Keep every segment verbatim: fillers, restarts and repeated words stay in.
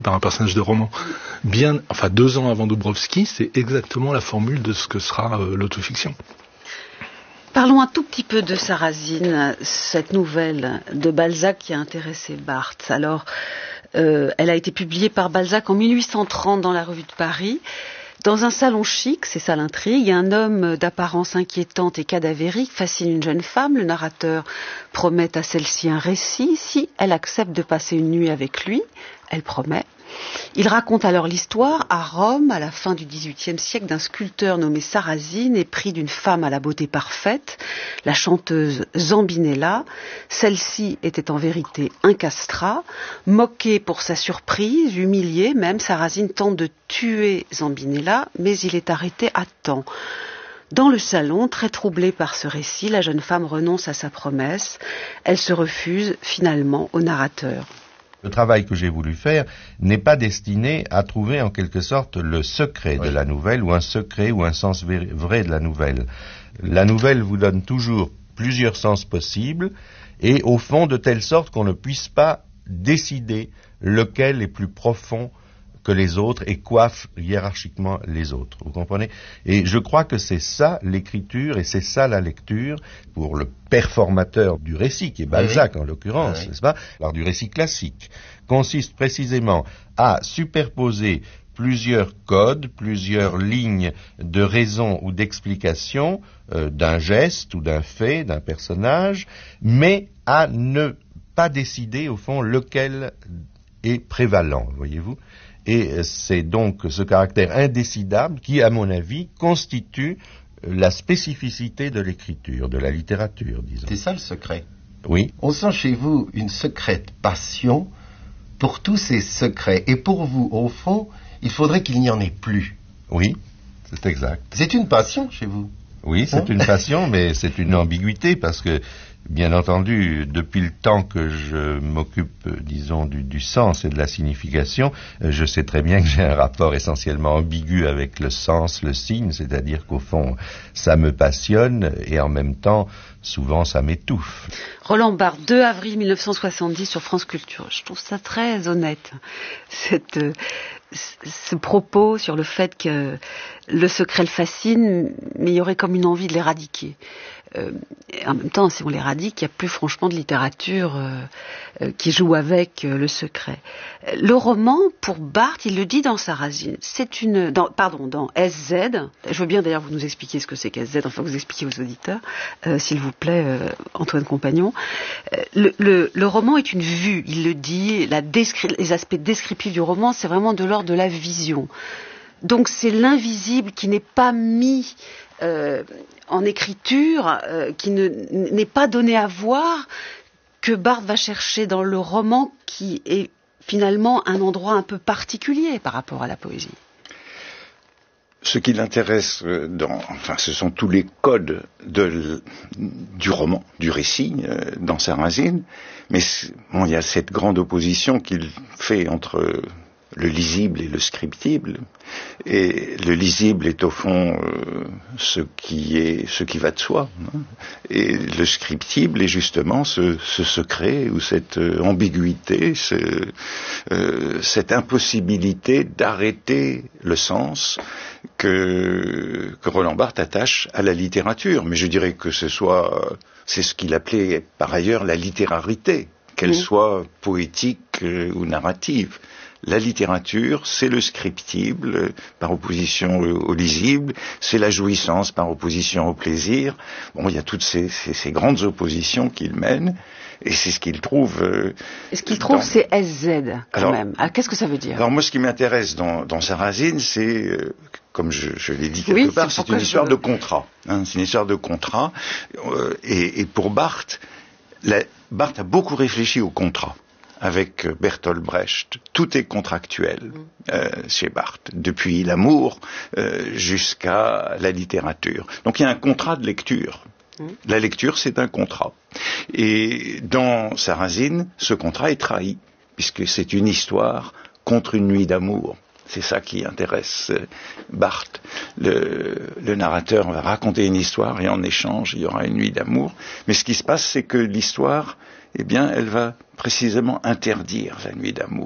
par un personnage de roman. Bien, enfin deux ans avant Dąbrowski, c'est exactement la formule de ce que sera euh, l'autofiction. Parlons un tout petit peu de Sarrazine, cette nouvelle de Balzac qui a intéressé Barthes. Alors, euh, elle a été publiée par Balzac en mille huit cent trente dans la Revue de Paris. Dans un salon chic, c'est ça l'intrigue, un homme d'apparence inquiétante et cadavérique fascine une jeune femme. Le narrateur promet à celle-ci un récit. Si elle accepte de passer une nuit avec lui, elle promet. Il raconte alors l'histoire à Rome, à la fin du dix-huitième siècle, d'un sculpteur nommé Sarrazine, épris d'une femme à la beauté parfaite, la chanteuse Zambinella. Celle-ci était en vérité un castrat. Moqué pour sa surprise, humilié même, Sarrazine tente de tuer Zambinella, mais il est arrêté à temps. Dans le salon, très troublée par ce récit, la jeune femme renonce à sa promesse. Elle se refuse finalement au narrateur. Le travail que j'ai voulu faire n'est pas destiné à trouver en quelque sorte le secret oui. de la nouvelle, ou un secret ou un sens vrai de la nouvelle. La nouvelle vous donne toujours plusieurs sens possibles, et au fond de telle sorte qu'on ne puisse pas décider lequel est plus profond que les autres et coiffe hiérarchiquement les autres. Vous comprenez? Et je crois que c'est ça l'écriture et c'est ça la lecture pour le performateur du récit, qui est Balzac oui. en l'occurrence, oui. n'est-ce pas? Alors du récit classique consiste précisément à superposer plusieurs codes, plusieurs lignes de raison ou d'explication euh, d'un geste ou d'un fait, d'un personnage, mais à ne pas décider au fond lequel est prévalent, voyez-vous? Et c'est donc ce caractère indécidable qui, à mon avis, constitue la spécificité de l'écriture, de la littérature, disons. C'est ça le secret. Oui. On sent chez vous une secrète passion pour tous ces secrets. Et pour vous, au fond, il faudrait qu'il n'y en ait plus. Oui, c'est exact. C'est une passion chez vous. Oui, c'est hein? une passion, mais c'est une ambiguïté, parce que, bien entendu, depuis le temps que je m'occupe, disons, du, du sens et de la signification, je sais très bien que j'ai un rapport essentiellement ambigu avec le sens, le signe, c'est-à-dire qu'au fond, ça me passionne et en même temps, souvent, ça m'étouffe. Roland Barthes, deux avril mille neuf cent soixante-dix sur France Culture. Je trouve ça très honnête, cette, euh, ce propos sur le fait que le secret le fascine, mais il y aurait comme une envie de l'éradiquer. Euh, et en même temps, si on l'éradique, il n'y a plus franchement de littérature euh, euh, qui joue avec euh, le secret. Le roman, pour Barthes, il le dit dans Sarrazine, c'est une, dans, pardon, dans S Z. Je veux bien d'ailleurs vous nous expliquer ce que c'est qu'S Z, enfin vous expliquer aux auditeurs, euh, s'il vous plaît, euh, Antoine Compagnon. Euh, le, le, le roman est une vue, il le dit, la descri- les aspects descriptifs du roman, c'est vraiment de l'ordre de la vision. Donc c'est l'invisible qui n'est pas mis euh, en écriture, euh, qui ne, n'est pas donné à voir, que Barthes va chercher dans le roman, qui est finalement un endroit un peu particulier par rapport à la poésie. Ce qui l'intéresse, dans, enfin, ce sont tous les codes de, du roman, du récit, euh, dans Sarrazine, mais bon, il y a cette grande opposition qu'il fait entre le lisible et le scriptible, et le lisible est au fond euh, ce qui est ce qui va de soi, hein, et le scriptible est justement ce, ce secret ou cette euh, ambiguïté, ce, euh, cette impossibilité d'arrêter le sens que, que Roland Barthes attache à la littérature. Mais je dirais que ce soit, c'est ce qu'il appelait par ailleurs la littérarité, qu'elle mmh. soit poétique euh, ou narrative. La littérature, c'est le scriptible euh, par opposition au, au lisible, c'est la jouissance par opposition au plaisir. Bon, il y a toutes ces, ces, ces grandes oppositions qu'il mène, et c'est ce qu'il trouve... Euh, et ce qu'il trouve, dans... c'est S Z, quand alors, même. Alors, qu'est-ce que ça veut dire? Alors, moi, ce qui m'intéresse dans, dans Sarrazine, c'est, euh, comme je, je l'ai dit quelque oui, part, c'est, c'est une histoire je... de contrat. Hein, c'est une histoire de contrat, euh, et, et pour Barthes, la, Barthes a beaucoup réfléchi au contrat. Avec Bertolt Brecht, tout est contractuel euh, chez Barthes, depuis l'amour euh, jusqu'à la littérature. Donc il y a un contrat de lecture. La lecture, c'est un contrat. Et dans Sarrazine, ce contrat est trahi, puisque c'est une histoire contre une nuit d'amour. C'est ça qui intéresse Barthes. Le, le narrateur va raconter une histoire et en échange, il y aura une nuit d'amour. Mais ce qui se passe, c'est que l'histoire, eh bien, elle va précisément interdire la nuit d'amour.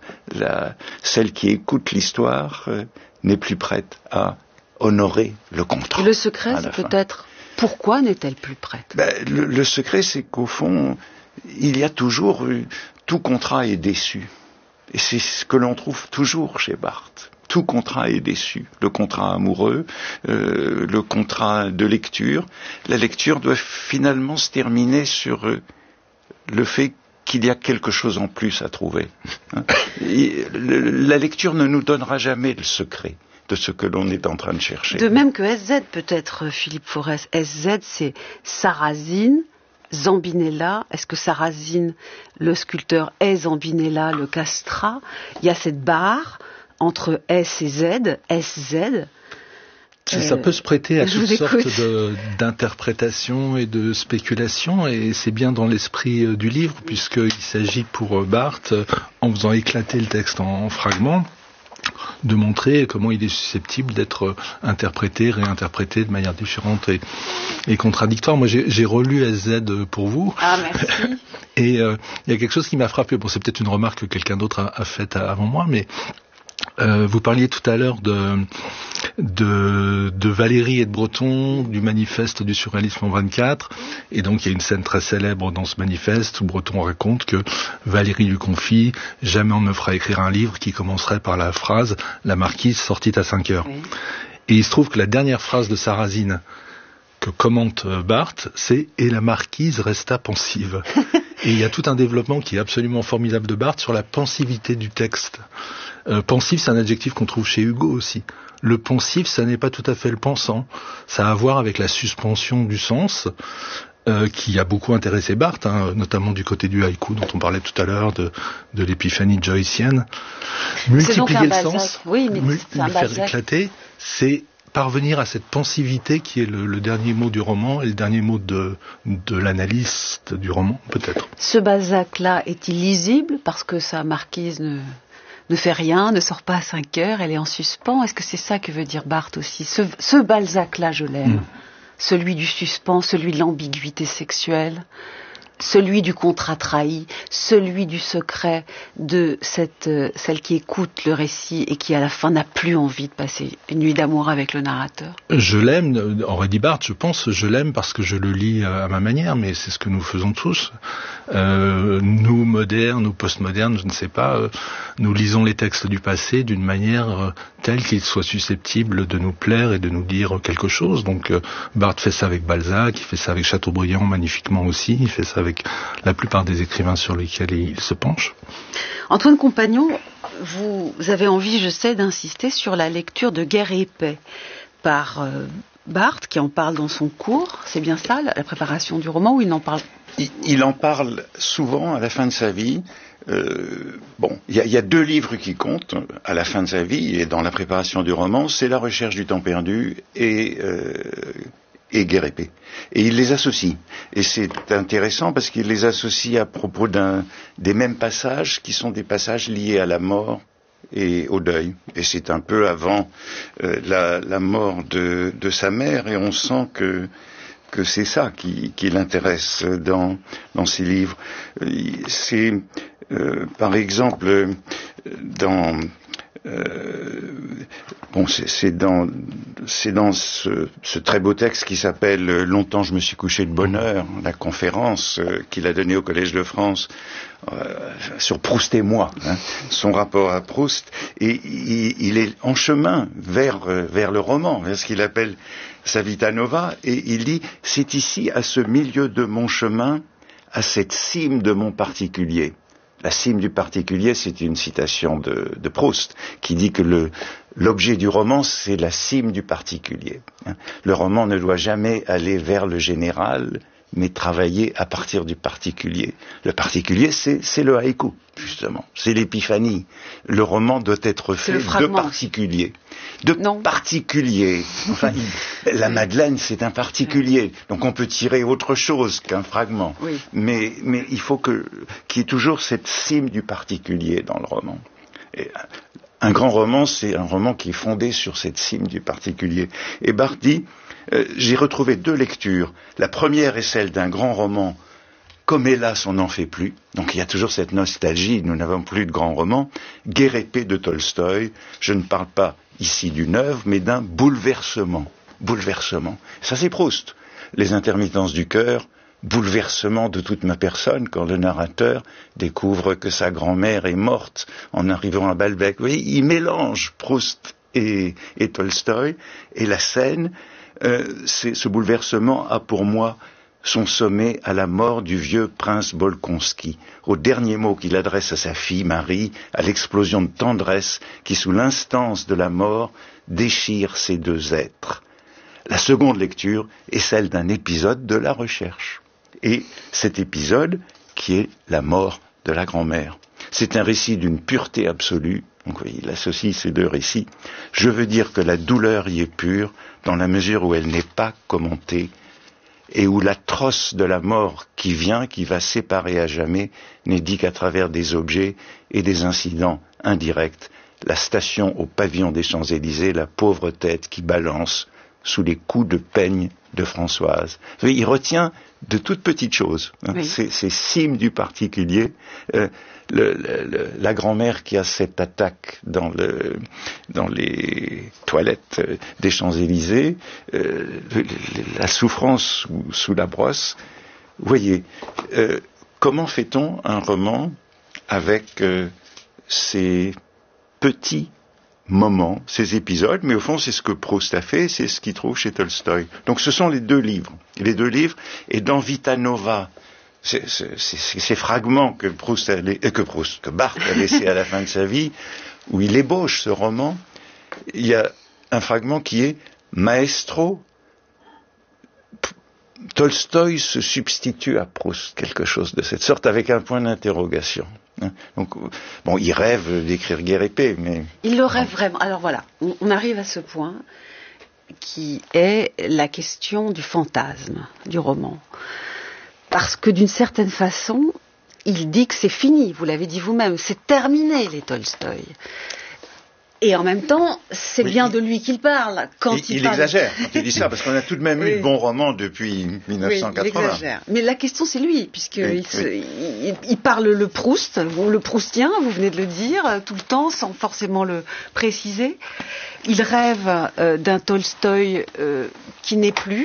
la, celle qui écoute l'histoire euh, n'est plus prête à honorer le contrat. Et le secret, c'est peut-être pourquoi n'est-elle plus prête? Ben, le, le secret, c'est qu'au fond, il y a toujours eu, tout contrat est déçu. Et c'est ce que l'on trouve toujours chez Barthes. Tout contrat est déçu. Le contrat amoureux, euh, le contrat de lecture. La lecture doit finalement se terminer sur euh, le fait qu'il y a quelque chose en plus à trouver. Hein. Et le, la lecture ne nous donnera jamais le secret de ce que l'on est en train de chercher. De même que S Z, peut-être, Philippe Forest. S Z, c'est Sarrasine, Zambinella. Est-ce que Sarrasine, le sculpteur, est Zambinella, le castrat? Il y a cette barre entre S et Z, S Z. Ça peut se prêter à toutes sortes écoute. de, d'interprétations et de spéculations, et c'est bien dans l'esprit euh, du livre, puisqu'il s'agit pour euh, Barthes, euh, en faisant éclater le texte en, en fragments, de montrer comment il est susceptible d'être euh, interprété, réinterprété de manière différente et, et contradictoire. Moi, j'ai, j'ai relu S Z pour vous. Ah, merci. Et euh, il y a quelque chose qui m'a frappé. Bon, c'est peut-être une remarque que quelqu'un d'autre a, a faite avant moi, mais Euh, vous parliez tout à l'heure de, de, de Valéry et de Breton, du manifeste du surréalisme en vingt-quatre, et donc il y a une scène très célèbre dans ce manifeste où Breton raconte que Valéry lui confie « Jamais on ne me fera écrire un livre qui commencerait par la phrase « La marquise sortit à cinq heures oui. ». Et il se trouve que la dernière phrase de Sarrasine que commente Barthes, c'est « Et la marquise resta pensive ». Et il y a tout un développement qui est absolument formidable de Barthes sur la pensivité du texte. Euh, pensif, c'est un adjectif qu'on trouve chez Hugo aussi. Le pensif, ça n'est pas tout à fait le pensant. Ça a à voir avec la suspension du sens, euh, qui a beaucoup intéressé Barthes, hein, notamment du côté du haïku dont on parlait tout à l'heure, de, de l'épiphanie joycienne. Multiplier le sens, oui, mais mu- c'est un le faire Balzac. éclater, c'est parvenir à cette pensivité qui est le, le dernier mot du roman et le dernier mot de, de l'analyste du roman, peut-être. Ce Balzac-là est-il lisible parce que sa marquise ne, ne fait rien, ne sort pas à cinq heures, elle est en suspens? Est-ce que c'est ça que veut dire Barthes aussi? Ce, ce Balzac-là, je l'aime. Mm. Celui du suspens, celui de l'ambiguïté sexuelle, celui du contrat trahi, celui du secret de cette, euh, celle qui écoute le récit et qui à la fin n'a plus envie de passer une nuit d'amour avec le narrateur. Je l'aime, aurait dit Barthes, je pense, je l'aime parce que je le lis à ma manière, mais c'est ce que nous faisons tous. Euh, nous, modernes ou postmodernes, je ne sais pas, euh, nous lisons les textes du passé d'une manière euh, telle qu'ils soient susceptibles de nous plaire et de nous dire quelque chose. Donc euh, Barthes fait ça avec Balzac, il fait ça avec Chateaubriand magnifiquement aussi, il fait ça avec la plupart des écrivains sur lesquels il se penche. Antoine Compagnon, vous avez envie, je sais, d'insister sur la lecture de Guerre et Paix par euh, Barthes, qui en parle dans son cours. C'est bien ça, la, la préparation du roman, ou il n'en parle pas? il, il en parle souvent à la fin de sa vie. Euh, bon, il y, y a deux livres qui comptent à la fin de sa vie et dans la préparation du roman, c'est La recherche du temps perdu et... Euh, et Guerre et Paix. Et il les associe. Et c'est intéressant parce qu'il les associe à propos d'un, des mêmes passages qui sont des passages liés à la mort et au deuil. Et c'est un peu avant euh, la, la mort de, de sa mère, et on sent que que c'est ça qui, qui l'intéresse dans, dans ses livres. C'est, euh, par exemple, dans... Euh, bon, c'est, c'est dans, c'est dans ce, ce très beau texte qui s'appelle « Longtemps je me suis couché de bonne heure », la conférence euh, qu'il a donnée au Collège de France euh, sur Proust et moi, hein, son rapport à Proust, et il, il est en chemin vers, euh, vers le roman, vers ce qu'il appelle sa vita nova, et il dit « C'est ici, à ce milieu de mon chemin, à cette cime de mon particulier ». La cime du particulier, c'est une citation de, de Proust, qui dit que le, l'objet du roman, c'est la cime du particulier. Le roman ne doit jamais aller vers le général, mais travailler à partir du particulier. Le particulier, c'est, c'est le haïku, justement. C'est l'épiphanie. Le roman doit être fait de particulier. De non. particulier. Enfin, il, la Madeleine, c'est un particulier. Donc on peut tirer autre chose qu'un fragment. Oui. Mais, mais il faut que, qu'il y ait toujours cette cime du particulier dans le roman. Et un grand roman, c'est un roman qui est fondé sur cette cime du particulier. Et Barthes dit, euh, j'ai retrouvé deux lectures. La première est celle d'un grand roman comme hélas on n'en fait plus, donc il y a toujours cette nostalgie, nous n'avons plus de grands romans, Guerre et paix de Tolstoï, je ne parle pas ici d'une œuvre, mais d'un bouleversement. Bouleversement. Ça c'est Proust. Les intermittences du cœur, bouleversement de toute ma personne quand le narrateur découvre que sa grand-mère est morte en arrivant à Balbec. Vous voyez, il mélange Proust et, et Tolstoï, et la scène, euh, c'est, ce bouleversement a pour moi son sommet à la mort du vieux prince Bolkonski, au dernier mot qu'il adresse à sa fille Marie, à l'explosion de tendresse qui, sous l'instance de la mort, déchire ces deux êtres. La seconde lecture est celle d'un épisode de la recherche. Et cet épisode, qui est la mort de la grand-mère. C'est un récit d'une pureté absolue. Donc oui, il associe ces deux récits. Je veux dire que la douleur y est pure, dans la mesure où elle n'est pas commentée, et où l'atroce de la mort qui vient, qui va séparer à jamais, n'est dit qu'à travers des objets et des incidents indirects. La station au pavillon des Champs-Élysées, la pauvre tête qui balance sous les coups de peigne de Françoise. Il retient de toutes petites choses, hein, oui. ces, ces cimes du particulier. Euh, le, le, la grand-mère qui a cette attaque dans, le, dans les toilettes des Champs-Élysées, euh, la souffrance sous, sous la brosse. Vous voyez, euh, comment fait-on un roman avec euh, ces petits moments, ces épisodes, mais au fond c'est ce que Proust a fait, c'est ce qu'il trouve chez Tolstoï. Donc ce sont les deux livres, les deux livres, et dans Vita Nova, c'est, c'est, c'est, ces fragments que Proust, a, euh, que Proust, que Barthes a laissés à la fin de sa vie, où il ébauche ce roman, il y a un fragment qui est Maestro. Tolstoï se substitue à Proust, quelque chose de cette sorte, avec un point d'interrogation. Donc, bon, il rêve d'écrire Guerre et paix, mais... Il le rêve vraiment. Alors voilà, on, on arrive à ce point qui est la question du fantasme du roman. Parce que d'une certaine façon, il dit que c'est fini, vous l'avez dit vous-même, c'est terminé les Tolstoï. Et en même temps, c'est mais bien il, de lui qu'il parle. Quand il, il, il parle... exagère quand il dit ça, parce qu'on a tout de même oui. eu de bons romans depuis dix-neuf cent quatre-vingts. Oui, il exagère. Mais la question, c'est lui, puisqu'il oui, oui. il, il parle le Proust, le proustien, vous venez de le dire, tout le temps, sans forcément le préciser. Il rêve euh, d'un Tolstoï euh, qui n'est plus.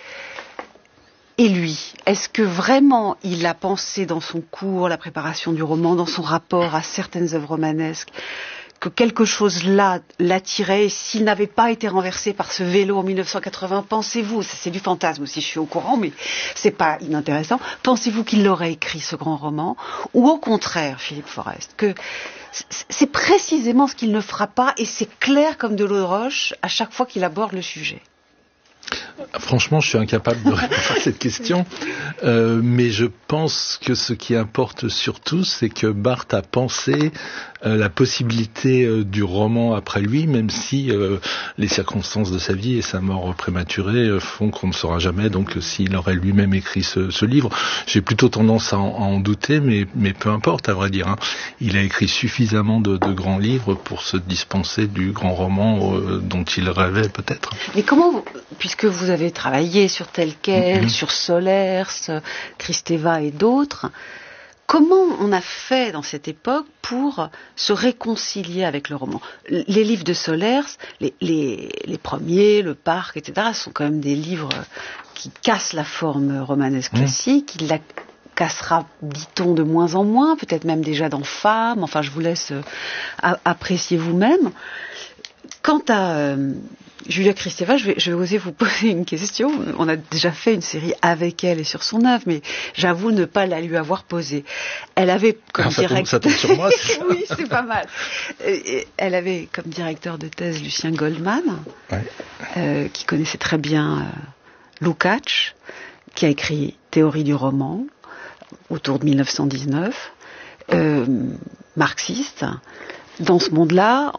Et lui, est-ce que vraiment il a pensé dans son cours, la préparation du roman, dans son rapport à certaines œuvres romanesques, que quelque chose là l'attirait, et s'il n'avait pas été renversé par ce vélo en dix-neuf cent quatre-vingts, pensez-vous, c'est du fantasme aussi, je suis au courant, mais c'est pas inintéressant, pensez-vous qu'il aurait écrit ce grand roman, ou au contraire, Philippe Forest, que c'est précisément ce qu'il ne fera pas, et c'est clair comme de l'eau de roche à chaque fois qu'il aborde le sujet? Franchement, je suis incapable de répondre à cette question, euh, mais je pense que ce qui importe surtout, c'est que Barthes a pensé euh, la possibilité euh, du roman après lui, même si euh, les circonstances de sa vie et sa mort prématurée euh, font qu'on ne saura jamais, donc euh, s'il aurait lui-même écrit ce, ce livre. J'ai plutôt tendance à en, à en douter, mais, mais peu importe, à vrai dire. Hein. Il a écrit suffisamment de, de grands livres pour se dispenser du grand roman euh, dont il rêvait peut-être. Mais comment, vous, puisque vous avez travaillé sur Tel quel, mm-hmm. sur Solers, Kristeva et d'autres, comment on a fait dans cette époque pour se réconcilier avec le roman? Les livres de Solers, les, les, les premiers, Le Parc, et cetera, sont quand même des livres qui cassent la forme romanesque classique. Mm. Il la cassera, dit-on, de moins en moins, peut-être même déjà dans Femmes. Enfin, je vous laisse euh, a- apprécier vous-même. Quant à euh, Julia Kristeva, je vais, je vais oser vous poser une question. On a déjà fait une série avec elle et sur son œuvre, mais j'avoue ne pas la lui avoir posée. Elle avait comme ah, ça directeur... tombe, ça tombe sur moi, c'est ça. Oui, c'est pas mal. Elle avait comme directeur de thèse Lucien Goldman, ouais. euh, qui connaissait très bien euh, Lukács, qui a écrit Théorie du roman autour de dix-neuf cent dix-neuf, euh, marxiste. Dans ce monde-là,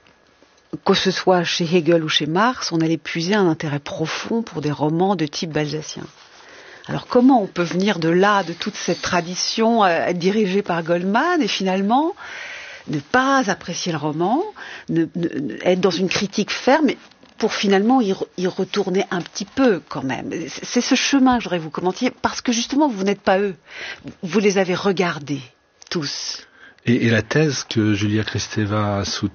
que ce soit chez Hegel ou chez Marx, on allait puiser un intérêt profond pour des romans de type balzacien. Alors comment on peut venir de là, de toute cette tradition, euh, être dirigé par Goldman, et finalement ne pas apprécier le roman, ne, ne, être dans une critique ferme, pour finalement y, re, y retourner un petit peu quand même. C'est ce chemin que j'aurais vous commentiez, parce que justement vous n'êtes pas eux, vous les avez regardés tous. Et, et la thèse que Julia Kristeva a soutenue